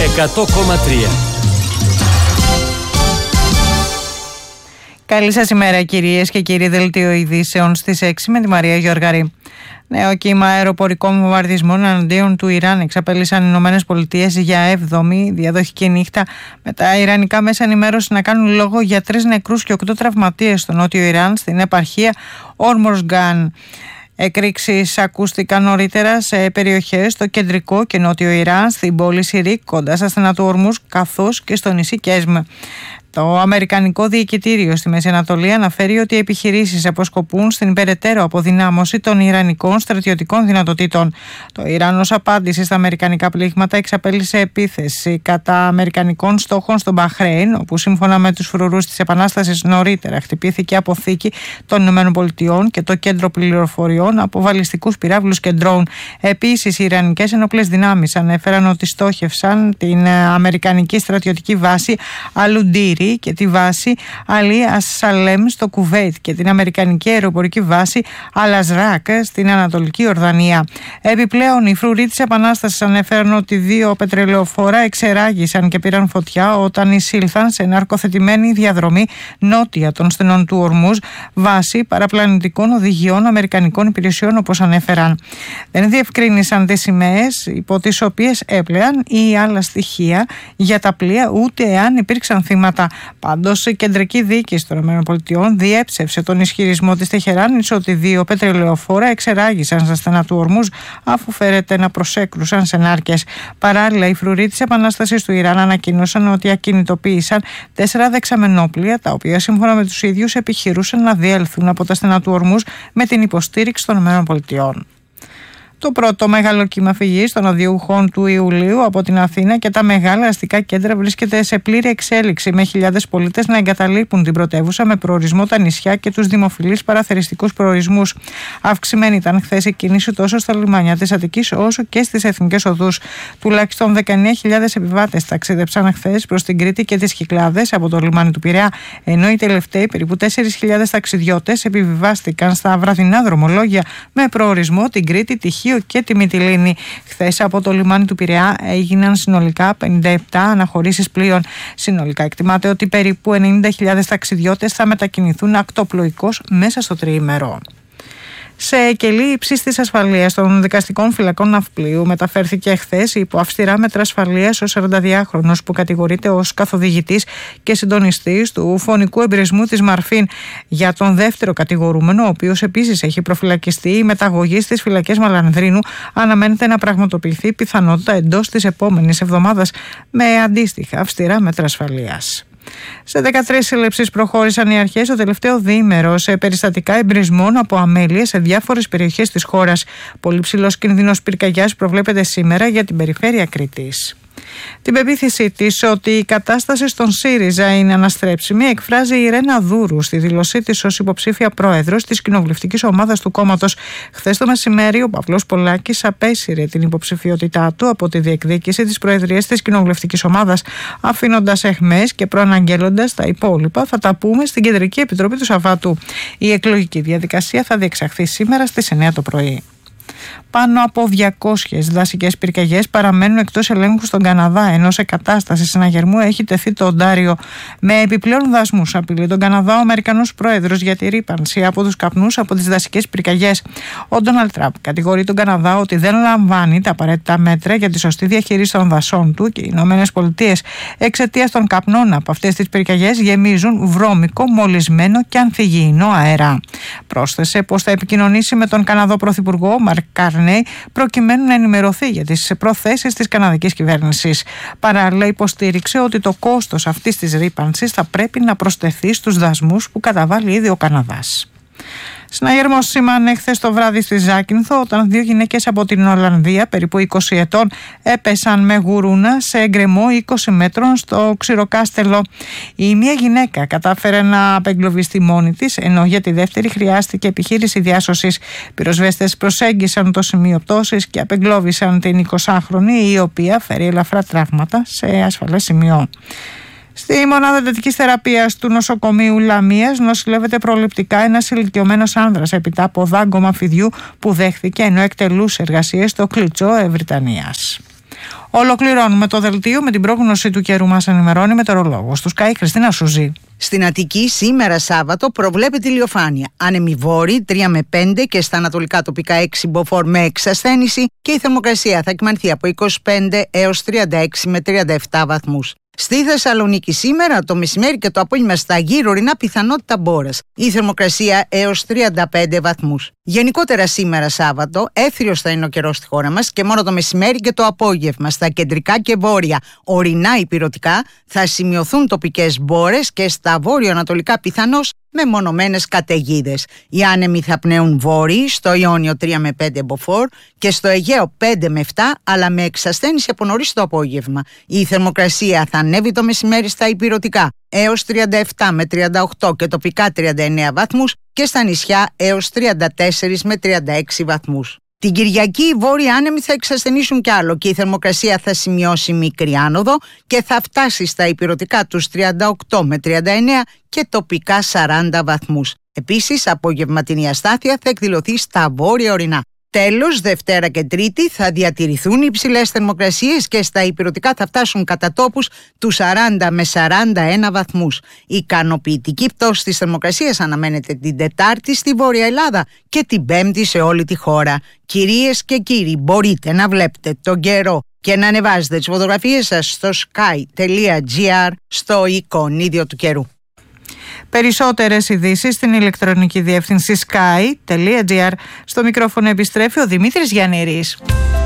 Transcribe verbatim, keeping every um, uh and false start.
εκατό κόμμα τρία. Καλή σας ημέρα κυρίες και κύριοι, δελτίο ειδήσεων στις έξι με τη Μαρία Γεωργαρή. Νέο κύμα αεροπορικών βομβαρδισμών εναντίον του Ιράν εξαπέλυσαν οι Ηνωμένες Πολιτείες για έβδομη διαδοχική νύχτα, με τα ιρανικά μέσα ενημέρωση να κάνουν λόγο για τρεις νεκρούς και οκτώ τραυματίες στο νότιο Ιράν, στην επαρχία Ορμοζγκάν. Εκρήξεις ακούστηκαν νωρίτερα σε περιοχές στο κεντρικό και νότιο Ιράν, στην πόλη Σιρίκ, κοντά στα στενά του Ορμούζ, καθώς και στο νησί Κέσμ. Το Αμερικανικό Διοικητήριο στη Μέση Ανατολή αναφέρει ότι οι επιχειρήσεις αποσκοπούν στην περαιτέρω αποδυνάμωση των ιρανικών στρατιωτικών δυνατοτήτων. Το Ιράν, ως απάντηση στα αμερικανικά πλήγματα, εξαπέλυσε επίθεση κατά αμερικανικών στόχων στο Μπαχρέιν, όπου σύμφωνα με τους φρουρούς της Επανάστασης νωρίτερα χτυπήθηκε αποθήκη των ΗΠΑ και το κέντρο πληροφοριών από βαλιστικούς πυράβλους και ντρόουν. Επίσης, οι ιρανικές ενόπλες δυνάμεις ανέφεραν ότι στόχευσαν την αμερικανική στρατιωτική βάση Αλουντήρι και τη βάση Αλί Ασσαλέμ στο Κουβέιτ και την αμερικανική αεροπορική βάση Αλαζράκ στην Ανατολική Ορδανία. Επιπλέον, οι φρουροί της Επανάστασης ανέφεραν ότι δύο πετρελαιοφόρα εξεράγησαν και πήραν φωτιά όταν εισήλθαν σε ναρκοθετημένη διαδρομή νότια των στενών του Ορμούζ, βάση παραπλανητικών οδηγιών αμερικανικών υπηρεσιών, όπως ανέφεραν. Δεν διευκρίνησαν τις σημαίες υπό τις οποίες έπλεαν ή άλλα στοιχεία για τα πλοία, ούτε εάν υπήρξαν θύματα. Πάντως, η κεντρική διοίκηση των ΗΠΑ διέψευσε τον ισχυρισμό της Τεχεράνης ότι δύο πετρελαιοφόρα εξεράγησαν στα στενά του Ορμούζ, αφού φέρεται να προσέκρουσαν σε νάρκες. Παράλληλα, οι φρουροί της Επανάστασης του Ιράν ανακοίνωσαν ότι ακινητοποίησαν τέσσερα δεξαμενόπλια, τα οποία σύμφωνα με τους ίδιους επιχειρούσαν να διέλθουν από τα στενά του Ορμούζ με την υποστήριξη των ΗΠΑ. Το πρώτο μεγάλο κύμα φυγής των οδειούχων του Ιουλίου από την Αθήνα και τα μεγάλα αστικά κέντρα βρίσκεται σε πλήρη εξέλιξη, με χιλιάδες πολίτες να εγκαταλείπουν την πρωτεύουσα με προορισμό τα νησιά και τους δημοφιλείς παραθεριστικούς προορισμούς. Αυξημένη ήταν χθες η κίνηση τόσο στα λιμάνια της Αττικής όσο και στις εθνικές οδούς. Τουλάχιστον δεκαεννέα χιλιάδες επιβάτες ταξίδεψαν χθες προς την Κρήτη και τις Κυκλάδες από το λιμάνι του Πειραιά, ενώ οι τελευταίοι περίπου τέσσερις χιλιάδες ταξιδιώτες επιβιβάστηκαν στα βραδινά δρομολόγια με προορισμό την Κρήτη, τη Χίο και τη Μυτιλήνη. Χθες από το λιμάνι του Πειραιά έγιναν συνολικά πενήντα επτά αναχωρήσεις πλοίων. Συνολικά εκτιμάται ότι περίπου ενενήντα χιλιάδες ταξιδιώτες θα μετακινηθούν ακτοπλοϊκώς μέσα στο τριήμερο. Σε κελί υψής της ασφαλείας των δικαστικών φυλακών Ναυπλίου μεταφέρθηκε χθες υπό αυστηρά μέτρα ασφαλείας ο σαρανταδυάχρονος που κατηγορείται ως καθοδηγητής και συντονιστής του φωνικού εμπειρισμού της Μαρφίν. Για τον δεύτερο κατηγορούμενο, ο οποίος επίσης έχει προφυλακιστεί, η μεταγωγή στις φυλακές Μαλανδρίνου αναμένεται να πραγματοποιηθεί πιθανότητα εντός της επόμενης εβδομάδας με αντίστοιχα αυστηρά μέτρα ασφαλείας. Σε δεκατρείς σύλληψεις προχώρησαν οι αρχές το τελευταίο διήμερο σε περιστατικά εμπρισμών από αμέλειες σε διάφορες περιοχές της χώρας. Πολύ ψηλός κίνδυνος πυρκαγιάς προβλέπεται σήμερα για την περιφέρεια Κρήτης. Την πεποίθησή της ότι η κατάσταση στον ΣΥΡΙΖΑ είναι αναστρέψιμη εκφράζει η Ρένα Δούρου στη δήλωσή της ως υποψήφια πρόεδρος της κοινοβουλευτικής ομάδας του κόμματος. Χθες το μεσημέρι, ο Παυλός Πολάκης απέσυρε την υποψηφιότητά του από τη διεκδίκηση της προεδρίας της κοινοβουλευτικής ομάδας, αφήνοντας αιχμές και προαναγγέλλοντας τα υπόλοιπα θα τα πούμε στην Κεντρική Επιτροπή του Σαββάτου. Η εκλογική διαδικασία θα διεξαχθεί σήμερα στις εννέα το πρωί. Πάνω από διακόσιες δασικές πυρκαγιές παραμένουν εκτός ελέγχου στον Καναδά, ενώ σε κατάσταση συναγερμού έχει τεθεί το Οντάριο. Με επιπλέον δασμούς απειλεί τον Καναδά ο Αμερικανός πρόεδρος για τη ρύπανση από τους καπνούς από τις δασικές πυρκαγιές. Ο Ντόναλντ Τραμπ κατηγορεί τον Καναδά ότι δεν λαμβάνει τα απαραίτητα μέτρα για τη σωστή διαχείριση των δασών του και οι Ηνωμένες Πολιτείες εξαιτίας των καπνών από αυτές τις πυρκαγιές γεμίζουν βρώμικο, μολυσμένο και ανθυγιεινό αέρα. Πρόσθεσε πως θα επικοινωνήσει με τον Καναδό Πρωθυπουργό Μαρκ Κάρνεϊ προκειμένου να ενημερωθεί για τις προθέσεις της καναδικής κυβέρνησης. Παράλληλα, υποστήριξε ότι το κόστος αυτής της ρύπανσης θα πρέπει να προσθεθεί στους δασμούς που καταβάλει ήδη ο Καναδάς. Συναγερμός σήμανε χθες το βράδυ στη Ζάκυνθο όταν δύο γυναίκες από την Ολλανδία, περίπου είκοσι ετών, έπεσαν με γουρούνα σε εγκρεμό είκοσι μέτρων στο Ξηροκάστελο. Η μία γυναίκα κατάφερε να απεγκλωβιστεί μόνη της, ενώ για τη δεύτερη χρειάστηκε επιχείρηση διάσωσης. Πυροσβέστες προσέγγισαν το σημείο πτώσης και απεγκλώβησαν την εικοσάχρονη, η οποία φέρει ελαφρά τραύματα σε ασφαλές σημείο. Στη μονάδα εντατικής θεραπείας του νοσοκομείου Λαμίας νοσηλεύεται προληπτικά ένας ηλικιωμένος άνδρας έπειτα από δάγκωμα φιδιού που δέχθηκε ενώ εκτελούσε εργασίες στο Κλιτσό Ευρυτανίας. Ολοκληρώνουμε το δελτίο με την πρόγνωση του καιρού. Μας ενημερώνει η μετεωρολόγος του Sky, Χριστίνα Σουζή. Στην Αττική σήμερα Σάββατο προβλέπεται ηλιοφάνεια. Άνεμοι βόρειοι τρία με πέντε και στα ανατολικά τοπικά έξι μποφόρ με εξασθένηση και η θερμοκρασία θα κυμανθεί από είκοσι πέντε έως τριάντα έξι με τριάντα επτά βαθμούς. Στη Θεσσαλονίκη σήμερα το μεσημέρι και το απόγευμα στα γύρω ορεινά πιθανότητα μπόρας. Η θερμοκρασία έως τριάντα πέντε βαθμούς. Γενικότερα σήμερα Σάββατο έθριος θα είναι ο καιρός στη χώρα μας και μόνο το μεσημέρι και το απόγευμα στα κεντρικά και βόρεια ορεινά υπηρετικά θα σημειωθούν τοπικές μπόρες και στα βόρειο-ανατολικά πιθανώς μεμονωμένες καταιγίδες. Οι άνεμοι θα πνέουν βόρειοι, στο Ιόνιο τρία με πέντε μποφόρ και στο Αιγαίο πέντε με επτά, αλλά με εξασθένηση από νωρίς το απόγευμα. Η θερμοκρασία θα ανέβει το μεσημέρι στα υπηρετικά έως τριάντα επτά με τριάντα οκτώ και τοπικά τριάντα εννέα βαθμούς και στα νησιά έως τριάντα τέσσερα με τριάντα έξι βαθμούς. Την Κυριακή οι βόρειοι άνεμοι θα εξασθενήσουν κι άλλο και η θερμοκρασία θα σημειώσει μικρή άνοδο και θα φτάσει στα υπηρετικά τους τριάντα οκτώ με τριάντα εννέα και τοπικά σαράντα βαθμούς. Επίσης, απογευματινή αστάθεια θα εκδηλωθεί στα βόρεια ορεινά. Τέλος, Δευτέρα και Τρίτη θα διατηρηθούν οι υψηλές θερμοκρασίες και στα υπηρετικά θα φτάσουν κατά τόπους τους σαράντα με σαράντα ένα βαθμούς. Η ικανοποιητική πτώση της θερμοκρασίας αναμένεται την Τετάρτη στη Βόρεια Ελλάδα και την Πέμπτη σε όλη τη χώρα. Κυρίες και κύριοι, μπορείτε να βλέπετε τον καιρό και να ανεβάζετε τις φωτογραφίες σας στο sky τελεία gr στο εικονίδιο του καιρού. Περισσότερες ειδήσεις στην ηλεκτρονική διεύθυνση sky τελεία gr. Στο μικρόφωνο επιστρέφει ο Δημήτρης Γιαννήρης.